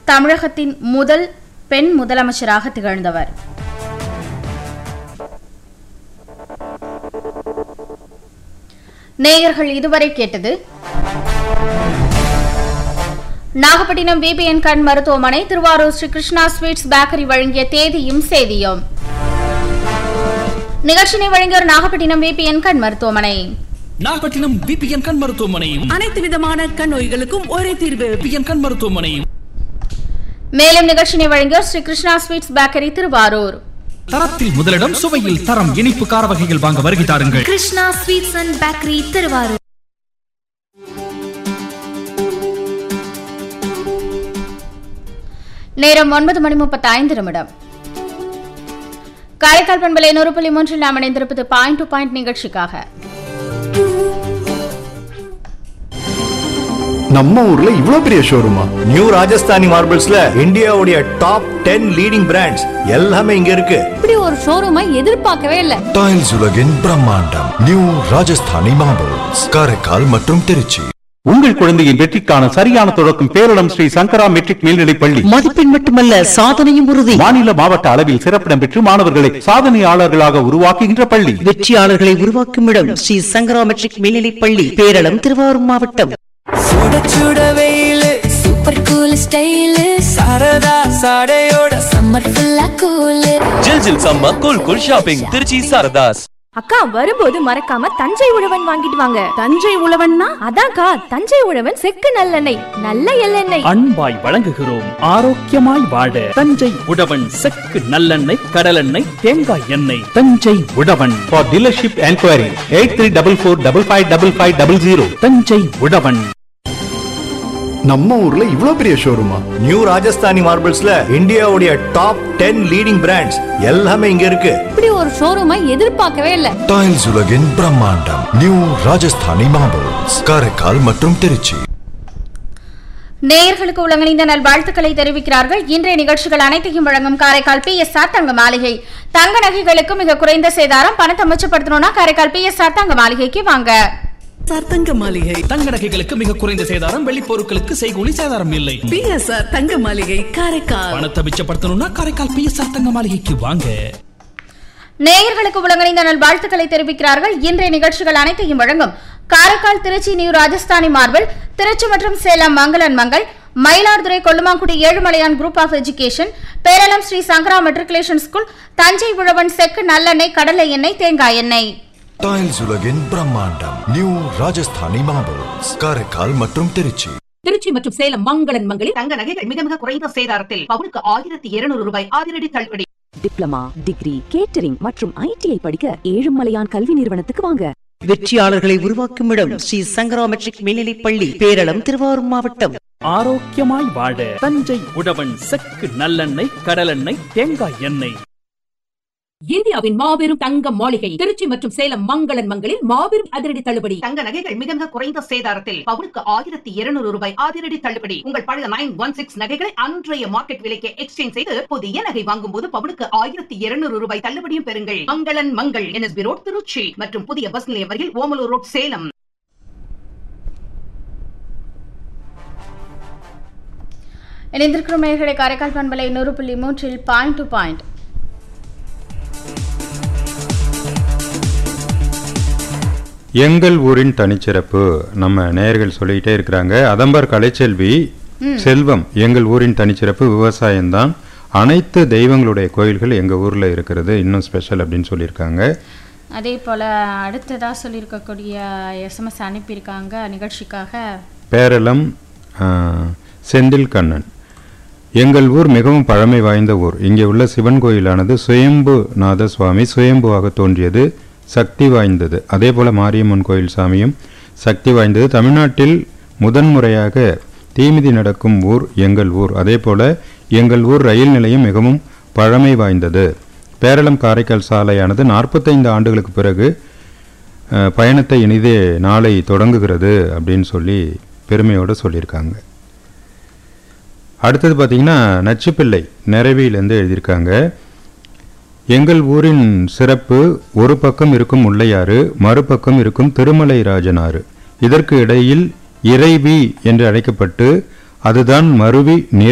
தமிழகத்தின் முதல் பெண் முதலமைச்சராக திகழ்ந்தவர். நேயர்கள் இதுவரை கேட்டது நாகப்பட்டினம் விபிஎன் கண் மருத்துவமனை, திருவாரூர் ஸ்ரீ கிருஷ்ணா ஸ்வீட்ஸ் பேக்கரி வழங்கிய தேதியும் சேதியும். நிகழ்ச்சியை வழங்கியோர் நாகப்பட்டினம் விபிஎன் கண் மருத்துவமனை. நாகப்பட்டினம் விபிஎன் கண் மருத்துவமனையும் அனைத்து விதமான கண் நோய்களுக்கும் ஒரே தீர்வு விபிஎன் கண் மருத்துவமனையும். மேலும் நிகழ்ச்சியை வழங்கியோர் ஸ்ரீ கிருஷ்ணா ஸ்வீட்ஸ் பேக்கரி, திருவாரூர். தரத்தில் முதலிடம், சுவையில் தரம். இனிப்பு கார வகைகள் வாங்க வருகை தாருங்கள். Krishna sweets and bakery, Thiruvarur. நேரம் 9:35. காரைக்கால் பண்பலை 100.3 நாம் இணைந்திருப்பது பாயிண்ட் டு பாயிண்ட் நிகழ்ச்சிக்காக. நம்ம ஊர்ல இவ்ளோ பெரிய ஷோரூமா? நியூ ராஜஸ்தானி மார்பிள்ஸ்ல இந்தியாவுடைய டாப் 10 லீடிங் பிராண்ட்ஸ் எல்லாமே இங்க இருக்கு. இப்படி ஒரு ஷோரூமை எதிர்பார்க்கவே இல்ல. டைல்ஸ் உலகின் பிரம்மாண்டம் நியூ ராஜஸ்தானி மார்பிள்ஸ், காரைக்கால் மற்றும் திருச்சி. உங்கள் குழந்தையின் வெற்றிக்கான சரியான தொடக்கம் பேரிடம் ஸ்ரீ சங்கரா மெட்ரிக் மேல்நிலைப் பள்ளி. மதிப்பெண் மட்டுமல்ல, சாதனையும் உறுதி. மாநில மாவட்ட அளவில் சிறப்பிடம் பெற்று மாணவர்களை சாதனையாளர்களாக உருவாக்குகின்ற பள்ளி. வெற்றியாளர்களை உருவாக்கும் இடம் ஸ்ரீ சங்கரா மெட்ரிக் மேல்நிலைப் பள்ளி, பேரளம், திருவாரூர் மாவட்டம். Super cool style Saradha சாடையோட summer ஃபுல்லா கூல். ஜில் summer cool cool shopping Trichy Saradhas. அக்கா, வரும்போது மறக்காம தஞ்சை உழவன் வாங்கிட்டு வாங்க. தஞ்சை உழவன்னா அதான்க்கா, தஞ்சை உழவன் செக்கு நல்லெண்ணெய், நல்ல எள்ளெண்ணெய். அன்பாய் வழங்குகிறோம். ஆரோக்கியமாய் வாழ தஞ்சை உழவன் செக்கு நல்லெண்ணெய், கடலெண்ணெய், தேங்காய் எண்ணெய். தஞ்சை உழவன். For dealership enquiry 8344555500. தஞ்சை உழவன். நம்ம ஊர்ல இவ்ளோ பெரிய ஷோரூமா? நியூ ராஜஸ்தானி மார்பிள்ஸ்ல இந்தியாவுடைய டாப் 10 லீடிங் பிராண்ட்ஸ் எல்லாமே இங்க இருக்கு. இப்படி ஒரு ஷோரூமை எதிர்பார்க்கவே இல்ல. டைல்ஸ் உலகின் பிரம்மாண்டம் நியூ ராஜஸ்தானி மார்பிள்ஸ், காரைக்கால் மற்றும் திருச்சி. நேயர்களுக்கு உலகணிந்த நல்வாழ்த்துக்களை தெரிவிக்கிறார்கள். இன்றைய நிகழ்ச்சிகள் அனைத்தையும் வழங்கும் காரைக்கால் PSR தங்க மாளிகை. தங்க நகைகளுக்கு மிக குறைந்த சேதாரம். பணத்தை மிச்சப்படுத்தணும்னா காரைக்கால் PSR தங்க மாளிகைக்கு வாங்க. தங்க மாளிகை. தங்க நகைகளுக்கு மிக குறைந்த சேதாரம். வெள்ளி பொருட்களுக்கு செய்கூலி சேதாரம் இல்லை. பிஎஸ்ஆர் தங்க மாளிகை, காரைக்கால். பணத்தை மிச்சப்படுத்தணும்னா காரைக்கால் PSR தங்க மாளிகைக்கு வாங்க. நேயர்களுக்கு உலகணிந்த நல்வாழ்த்துக்களை தெரிவிக்கிறார்கள். இன்றைய நிகழ்ச்சிகள் அனைத்தையும் வழங்கும் காரைக்கால் திருச்சி நியூ ராஜஸ்தானி மார்பிள், திருச்சி மற்றும் சேலம் மங்களன் Mangal, Mayiladuthurai Kollumangudi Ezhumalaiyan group of education, Peralam Sri Sankara matriculation school, Thanjai உழவன் செக்கு நல்லெண்ணெய், கடலை எண்ணெய், தேங்காய் எண்ணெய். டைல்ஸ் உலகின் பிரம்மாண்டம் நியூ ராஜஸ்தானி மார்பிள்ஸ், காரைக்கால் மற்றும் திருச்சி. திருச்சி மற்றும் சேலம் மங்களன் மங்களில் தங்க நகைகள் மிக மிக குறைந்த சேதாரத்தில் பவுனுக்கு 1200 ரூபாய் அதிரடி தள்ளுபடி. டிப்ளமா, டிகிரி, கேட்டரிங் மற்றும் ITI படிக்க ஏழுமலையான் கல்வி நிறுவனத்துக்கு வாங்க. வெற்றியாளர்களை உருவாக்கும் இடம் ஸ்ரீ சங்கரா மெட்ரிக் மேல்நிலைப் பள்ளி, பேரளம், திருவாரூர் மாவட்டம். ஆரோக்கியமாய் வாழ தஞ்சை உழவன் செக்கு நல்லெண்ணெய், கடலெண்ணெய், தேங்காய் எண்ணெய். இந்தியாவின் மாபெரும் தங்க மாளிகை திருச்சி மற்றும் சேலம் மங்களன் மங்களில் மாபெரும் அதிரடி தள்ளுபடி. தங்க நகைகள் மிக மிக குறைந்த சேதாரத்தில் பவுனுக்கு 1200 ரூபாய் அதிரடி தள்ளுபடி. உங்கள் பழைய 916 நகைகளை அன்றைய மார்க்கெட் விலைக்கு எக்ஸ்சேஞ்ச் செய்து புதிய நகை வாங்கும் போது பவுனுக்கு 1200 ரூபாய் தள்ளுபடியும் பெறுங்கள். மங்களன் மங்கள், NSB ரோட், திருச்சி மற்றும் புதிய பஸ் நிலையம் அருகில் ஓமலூர் ரோட், சேலம். இணைந்திருக்கும் நேயர்களை காரைக்கால் பண்பலை 100.3 பாயிண்ட் டு பாயிண்ட். எங்கள் ஊரின் தனிச்சிறப்பு நம்ம நேயர்கள் சொல்லிக்கிட்டே இருக்கிறாங்க. அதம்பர் கலைச்செல்வி செல்வம், எங்கள் ஊரின் தனிச்சிறப்பு விவசாயம்தான். அனைத்து தெய்வங்களுடைய கோயில்கள் எங்கள் ஊரில் இருக்கிறது இன்னும் ஸ்பெஷல் அப்படின்னு சொல்லியிருக்காங்க. அதே போல் அடுத்ததாக சொல்லியிருக்கக்கூடிய SMS அனுப்பியிருக்காங்க நிகழ்ச்சிக்காக. பேரளம் செந்தில் கண்ணன், எங்கள் ஊர் மிகவும் பழமை வாய்ந்த ஊர். இங்கே உள்ள சிவன் கோயிலானது சுயம்புநாத சுவாமி சுயம்புவாக தோன்றியது, சக்தி வாய்ந்தது. அதே போல் மாரியம்மன் கோயில் சாமியும் சக்தி வாய்ந்தது. தமிழ்நாட்டில் முதன்முறையாக தீமிதி நடக்கும் ஊர் எங்கள் ஊர். அதே போல் எங்கள் ஊர் ரயில் நிலையம் மிகவும் பழமை வாய்ந்தது. பேரளம் காரைக்கால் சாலையானது 45 ஆண்டுகளுக்கு பிறகு பயணத்தை இனிதே நாளை தொடங்குகிறது அப்படின்னு சொல்லி பெருமையோடு சொல்லியிருக்காங்க. அடுத்தது பார்த்திங்கன்னா நச்சுப்பிள்ளை நிறைவியிலேருந்து எழுதியிருக்காங்க. எங்கள் ஊரின் சிறப்பு, ஒரு பக்கம் இருக்கும் முல்லையாறு, மறுபக்கம் இருக்கும் திருமலை ராஜனாறு. இதற்கு இடையில் இறைவி என்று அழைக்கப்பட்டு அதுதான் மருவி